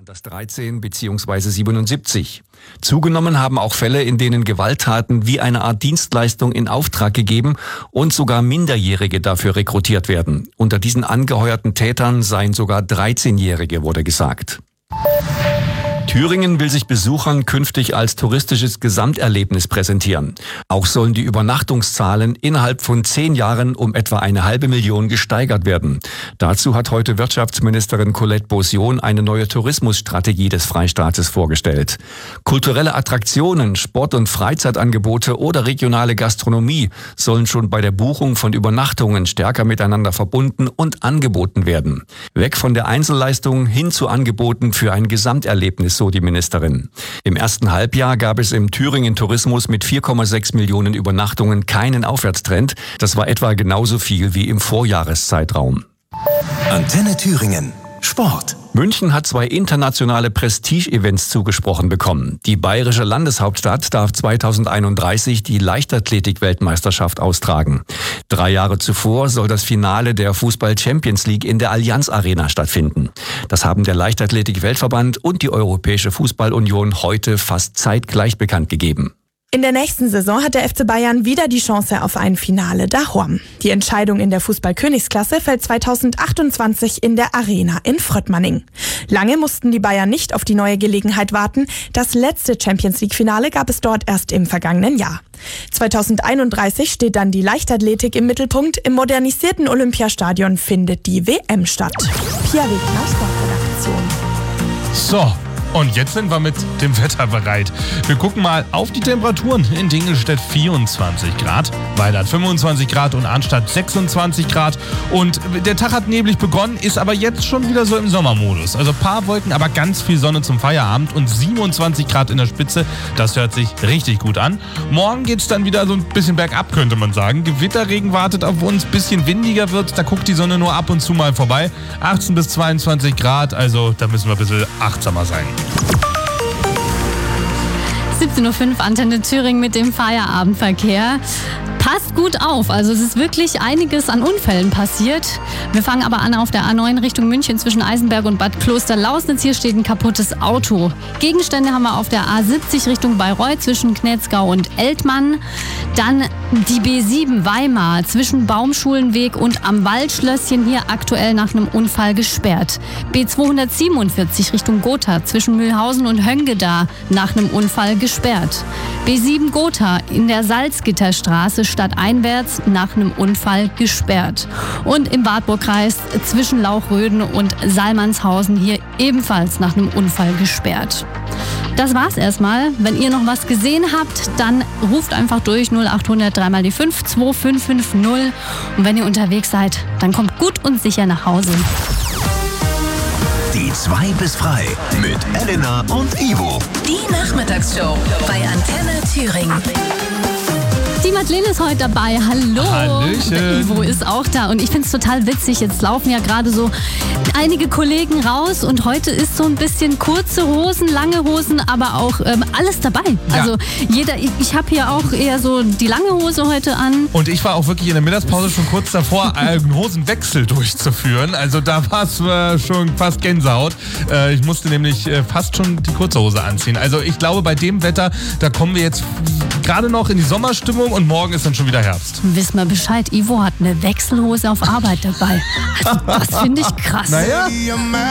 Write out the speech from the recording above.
das 13 bzw. 77. Zugenommen haben auch Fälle, in denen Gewalttaten wie eine Art Dienstleistung in Auftrag gegeben und sogar Minderjährige dafür rekrutiert werden. Unter diesen angeheuerten Tätern seien sogar 13-Jährige, wurde gesagt. Thüringen will sich Besuchern künftig als touristisches Gesamterlebnis präsentieren. Auch sollen die Übernachtungszahlen innerhalb von 10 Jahren um etwa 500.000 gesteigert werden. Dazu hat heute Wirtschaftsministerin Colette Beausion eine neue Tourismusstrategie des Freistaates vorgestellt. Kulturelle Attraktionen, Sport- und Freizeitangebote oder regionale Gastronomie sollen schon bei der Buchung von Übernachtungen stärker miteinander verbunden und angeboten werden. Weg von der Einzelleistung hin zu Angeboten für ein Gesamterlebnis, so die Ministerin. Im ersten Halbjahr gab es im Thüringen Tourismus mit 4,6 Millionen Übernachtungen keinen Aufwärtstrend. Das war etwa genauso viel wie im Vorjahreszeitraum. Antenne Thüringen. Sport. München hat 2 internationale Prestige-Events zugesprochen bekommen. Die bayerische Landeshauptstadt darf 2031 die Leichtathletik-Weltmeisterschaft austragen. 3 Jahre zuvor soll das Finale der Fußball-Champions League in der Allianz Arena stattfinden. Das haben der Leichtathletik-Weltverband und die Europäische Fußball-Union heute fast zeitgleich bekannt gegeben. In der nächsten Saison hat der FC Bayern wieder die Chance auf ein Finale daheim. Die Entscheidung in der Fußball-Königsklasse fällt 2028 in der Arena in Fröttmanning. Lange mussten die Bayern nicht auf die neue Gelegenheit warten. Das letzte Champions-League-Finale gab es dort erst im vergangenen Jahr. 2031 steht dann die Leichtathletik im Mittelpunkt. Im modernisierten Olympiastadion findet die WM statt. Pia Wegner, Sportredaktion. So. Und jetzt sind wir mit dem Wetter bereit. Wir gucken mal auf die Temperaturen. In Dingelstedt 24 Grad, Weilert 25 Grad und Arnstadt 26 Grad. Und der Tag hat neblig begonnen, ist aber jetzt schon wieder so im Sommermodus. Also ein paar Wolken, aber ganz viel Sonne zum Feierabend und 27 Grad in der Spitze. Das hört sich richtig gut an. Morgen geht's dann wieder so ein bisschen bergab, könnte man sagen. Gewitterregen wartet auf uns, bisschen windiger wird. Da guckt die Sonne nur ab und zu mal vorbei. 18 bis 22 Grad, also da müssen wir ein bisschen achtsamer sein. 17:05 Uhr, Antenne Thüringen mit dem Feierabendverkehr. Passt gut auf, also es ist wirklich einiges an Unfällen passiert. Wir fangen aber an auf der A9 Richtung München zwischen Eisenberg und Bad Klosterlausnitz. Hier steht ein kaputtes Auto. Gegenstände haben wir auf der A70 Richtung Bayreuth zwischen Knetzgau und Eltmann. Dann die B7 Weimar zwischen Baumschulenweg und am Waldschlösschen, hier aktuell nach einem Unfall gesperrt. B247 Richtung Gotha zwischen Mühlhausen und Höngeda nach einem Unfall gesperrt. B7 Gotha in der Salzgitterstraße stadteinwärts nach einem Unfall gesperrt. Und im Wartburgkreis zwischen Lauchröden und Salmannshausen hier ebenfalls nach einem Unfall gesperrt. Das war's erstmal. Wenn ihr noch was gesehen habt, dann ruft einfach durch 0800 3 die 5 2550. Und wenn ihr unterwegs seid, dann kommt gut und sicher nach Hause. Die 2 bis frei mit Elena und Ivo. Die Nachmittagsshow bei Antenne Thüringen. Die Madeleine ist heute dabei. Hallo. Hallöchen. Der Ivo ist auch da. Und ich finde es total witzig. Jetzt laufen ja gerade so einige Kollegen raus. Und heute ist so ein bisschen kurze Hosen, lange Hosen, aber auch alles dabei. Ja. Also ich habe hier auch eher so die lange Hose heute an. Und ich war auch wirklich in der Mittagspause schon kurz davor, einen Hosenwechsel durchzuführen. Also da war es schon fast Gänsehaut. Ich musste nämlich fast schon die kurze Hose anziehen. Also ich glaube, bei dem Wetter, da kommen wir jetzt gerade noch in die Sommerstimmung und morgen ist dann schon wieder Herbst. Wisst mal Bescheid, Ivo hat eine Wechselhose auf Arbeit dabei. Also, das finde ich krass. Naja.